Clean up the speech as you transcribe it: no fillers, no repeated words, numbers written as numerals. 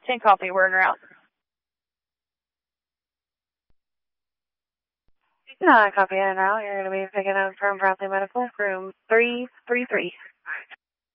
10 coffee, we're en route. 9 copy in and out. You're going to be picking up from Bradley Medical, room 333.